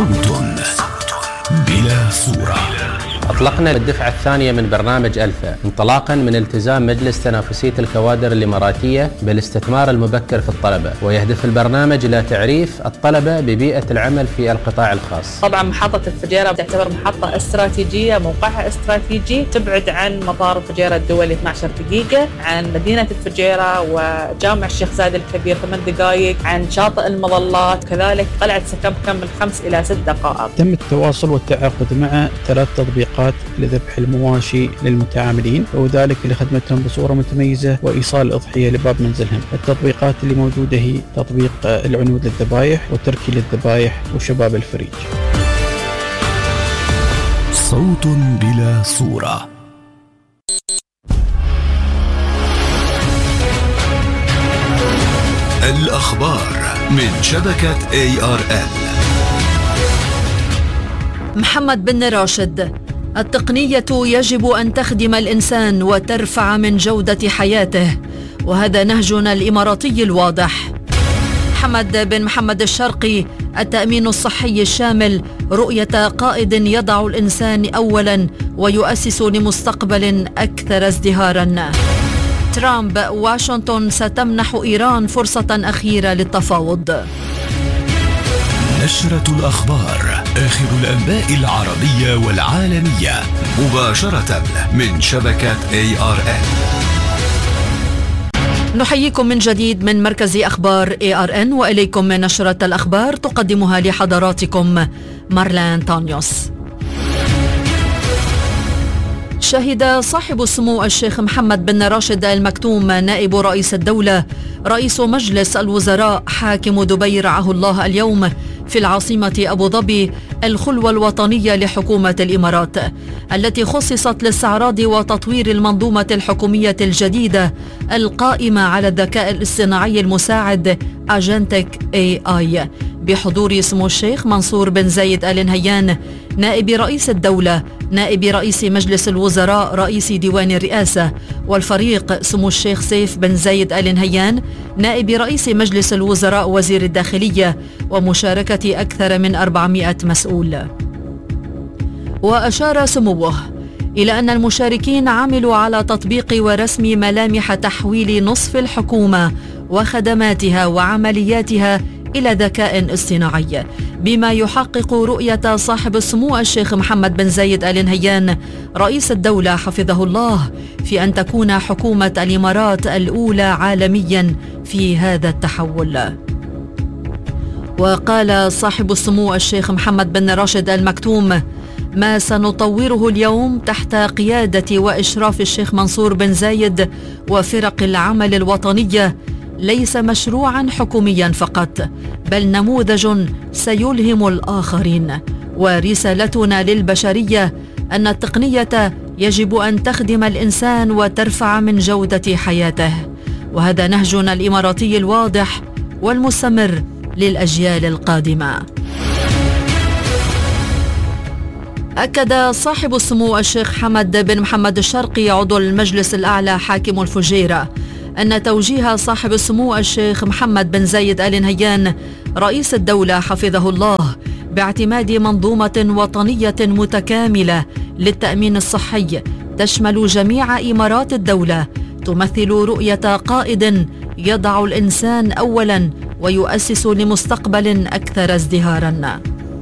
صوت بلا صورة. أطلقنا الدفعة الثانية من برنامج ألفا انطلاقا من التزام مجلس تنافسية الكوادر الإماراتية بالاستثمار المبكر في الطلبة، ويهدف البرنامج إلى تعريف الطلبة ببيئة العمل في القطاع الخاص. طبعا محطة الفجيرة تعتبر محطة استراتيجية، موقعها استراتيجي، تبعد عن مطار الفجيرة الدولي 12 دقيقة، عن مدينة الفجيرة وجامع الشيخ زايد الكبير 8 دقائق، عن شاطئ المظلات، كذلك قلعة سكبكم من 5 إلى 6 دقائق. تم التواصل والتعاقد مع 3 تطبيقات لذبح المواشي للمتعاملين، وذلك لخدمتهم بصورة متميزة وإيصال الأضحية لباب منزلهم. التطبيقات اللي موجودة هي تطبيق العنود للذبائح وتركي للذبائح وشباب الفريج. صوت بلا صورة. الأخبار من شبكة ARN. محمد بن راشد: التقنية يجب أن تخدم الإنسان وترفع من جودة حياته، وهذا نهجنا الإماراتي الواضح. حمد بن محمد الشرقي: التأمين الصحي الشامل رؤية قائد يضع الإنسان أولاً ويؤسس لمستقبل أكثر ازدهاراً. ترامب: واشنطن ستمنح إيران فرصة أخيرة للتفاوض. نشرة الأخبار، آخر الأنباء العربية والعالمية، مباشرة من شبكة ARN. نحييكم من جديد من مركز أخبار ARN، وإليكم نشرة الأخبار تقدمها لحضراتكم مارلان تانيوس. شهد صاحب السمو الشيخ محمد بن راشد آل مكتوم نائب رئيس الدولة رئيس مجلس الوزراء حاكم دبي رعاه الله اليوم في العاصمة أبو ظبي الخلوة الوطنية لحكومة الإمارات، التي خصصت لاستعراض وتطوير المنظومة الحكومية الجديدة القائمة على الذكاء الاصطناعي المساعد أجنتك AI، بحضور سمو الشيخ منصور بن زايد آل نهيان نائب رئيس الدولة، نائب رئيس مجلس الوزراء رئيس ديوان الرئاسة، والفريق سمو الشيخ سيف بن زايد آل نهيان نائب رئيس مجلس الوزراء وزير الداخلية، ومشاركة أكثر من 400 مسؤول. وأشار سموه إلى أن المشاركين عملوا على تطبيق ورسم ملامح تحويل نصف الحكومة وخدماتها وعملياتها إلى ذكاء اصطناعي، بما يحقق رؤية صاحب السمو الشيخ محمد بن زايد آل نهيان رئيس الدولة حفظه الله في أن تكون حكومة الإمارات الأولى عالميا في هذا التحول. وقال صاحب السمو الشيخ محمد بن راشد آل مكتوم: ما سنطوره اليوم تحت قيادة وإشراف الشيخ منصور بن زايد وفرق العمل الوطنية ليس مشروعا حكوميا فقط، بل نموذج سيلهم الآخرين، ورسالتنا للبشرية أن التقنية يجب أن تخدم الإنسان وترفع من جودة حياته، وهذا نهجنا الإماراتي الواضح والمستمر للأجيال القادمة. أكد صاحب السمو الشيخ حمد بن محمد الشرقي عضو المجلس الأعلى حاكم الفجيرة أن توجيه صاحب السمو الشيخ محمد بن زايد آل نهيان رئيس الدولة حفظه الله باعتماد منظومة وطنية متكاملة للتأمين الصحي تشمل جميع إمارات الدولة، تمثل رؤية قائد يضع الإنسان أولاً ويؤسس لمستقبل أكثر ازدهاراً.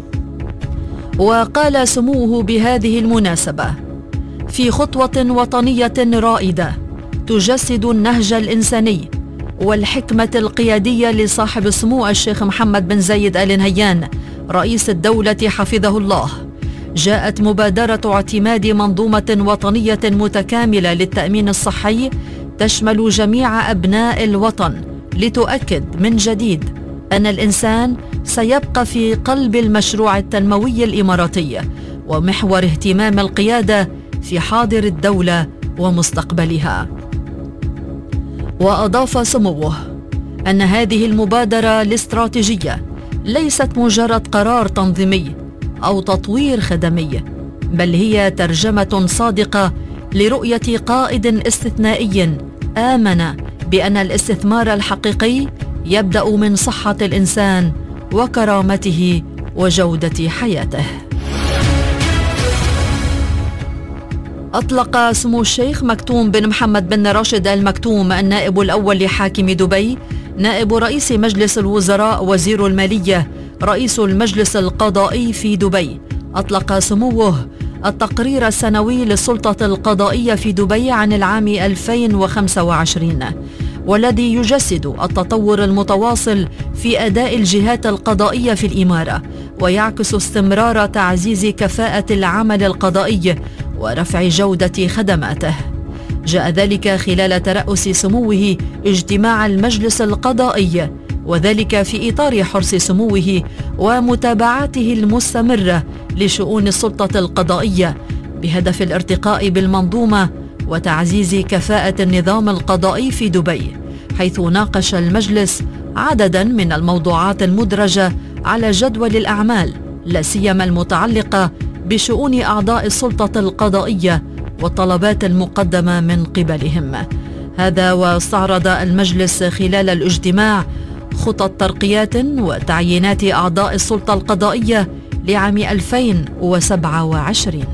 وقال سموه بهذه المناسبة: في خطوة وطنية رائدة تجسد النهج الإنساني والحكمة القيادية لصاحب السمو الشيخ محمد بن زايد آل نهيان رئيس الدولة حفظه الله، جاءت مبادرة اعتماد منظومة وطنية متكاملة للتأمين الصحي تشمل جميع أبناء الوطن، لتؤكد من جديد أن الإنسان سيبقى في قلب المشروع التنموي الإماراتي ومحور اهتمام القيادة في حاضر الدولة ومستقبلها. وأضاف سموه أن هذه المبادرة الاستراتيجية ليست مجرد قرار تنظيمي أو تطوير خدمي، بل هي ترجمة صادقة لرؤية قائد استثنائي آمن بأن الاستثمار الحقيقي يبدأ من صحة الإنسان وكرامته وجودة حياته. أطلق سمو الشيخ مكتوم بن محمد بن راشد آل مكتوم النائب الأول لحاكم دبي، نائب رئيس مجلس الوزراء، وزير المالية، رئيس المجلس القضائي في دبي، أطلق سموه التقرير السنوي للسلطة القضائية في دبي عن العام 2025، والذي يجسد التطور المتواصل في أداء الجهات القضائية في الإمارة، ويعكس استمرار تعزيز كفاءة العمل القضائي ورفع جودة خدماته. جاء ذلك خلال ترأس سموه اجتماع المجلس القضائي، وذلك في إطار حرص سموه ومتابعته المستمرة لشؤون السلطة القضائية بهدف الارتقاء بالمنظومة وتعزيز كفاءة النظام القضائي في دبي، حيث ناقش المجلس عددا من الموضوعات المدرجة على جدول الأعمال، لا سيما المتعلقة بشؤون أعضاء السلطة القضائية والطلبات المقدمة من قبلهم. هذا واستعرض المجلس خلال الاجتماع خطط ترقيات وتعيينات أعضاء السلطة القضائية لعام 2027.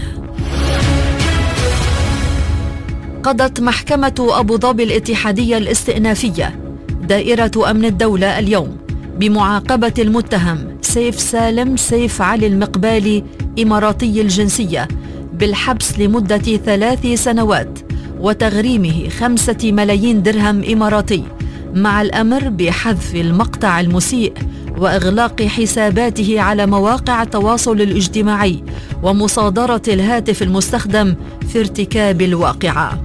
قضت محكمة أبو ظبي الاتحادية الاستئنافية دائرة أمن الدولة اليوم بمعاقبة المتهم سيف سالم سيف علي المقبالي إماراتي الجنسية بالحبس لمدة 3 سنوات وتغريمه 5 ملايين درهم إماراتي، مع الأمر بحذف المقطع المسيء وإغلاق حساباته على مواقع التواصل الاجتماعي ومصادرة الهاتف المستخدم في ارتكاب الواقعة.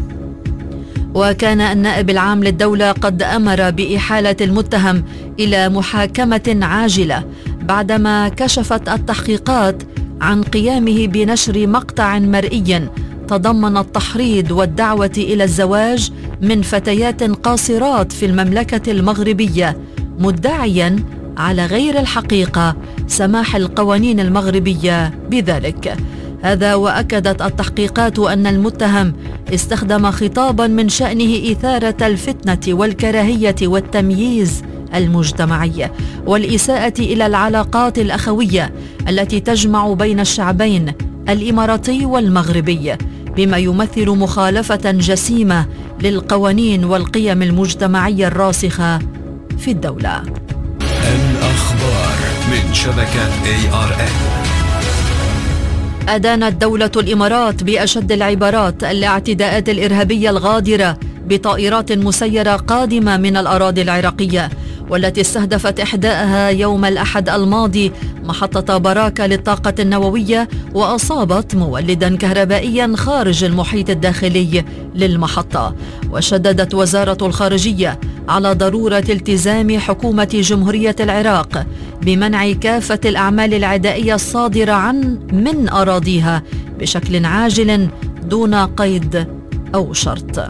وكان النائب العام للدولة قد أمر بإحالة المتهم إلى محاكمة عاجلة بعدما كشفت التحقيقات عن قيامه بنشر مقطع مرئي تضمن التحريض والدعوة إلى الزواج من فتيات قاصرات في المملكة المغربية، مدعياً على غير الحقيقة سماح القوانين المغربية بذلك. هذا وأكدت التحقيقات أن المتهم استخدم خطاباً من شأنه إثارة الفتنة والكراهية والتمييز المجتمعي والإساءة إلى العلاقات الأخوية التي تجمع بين الشعبين الإماراتي والمغربي، بما يمثل مخالفة جسيمة للقوانين والقيم المجتمعية الراسخة في الدولة. الأخبار من شبكة ARN. أدانت دولة الإمارات بأشد العبارات الاعتداءات الإرهابية الغادرة بطائرات مسيرة قادمة من الأراضي العراقية، والتي استهدفت إحداءها يوم الأحد الماضي محطة براكة للطاقة النووية، وأصابت مولدا كهربائيا خارج المحيط الداخلي للمحطة. وشددت وزارة الخارجية على ضرورة التزام حكومة جمهورية العراق بمنع كافة الأعمال العدائية الصادرة من أراضيها بشكل عاجل دون قيد أو شرط.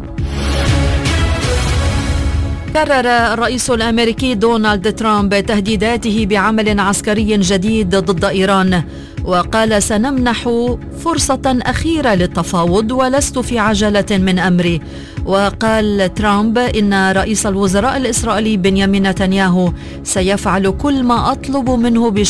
كرر الرئيس الأمريكي دونالد ترامب تهديداته بعمل عسكري جديد ضد إيران، وقال: سنمنح فرصة أخيرة للتفاوض ولست في عجلة من أمري. وقال ترامب إن رئيس الوزراء الإسرائيلي بنيامين نتنياهو سيفعل كل ما أطلب منه